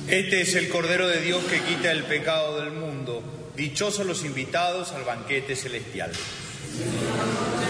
Este es el Cordero de Dios que quita el pecado del mundo. Dichosos los invitados al banquete celestial.